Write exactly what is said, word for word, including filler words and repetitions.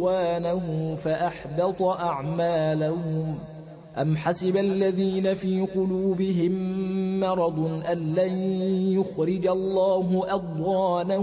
رضوانه فأحبط أعمالهم أم حسب الذين في قلوبهم مرض أن لن يخرج الله أضغانهم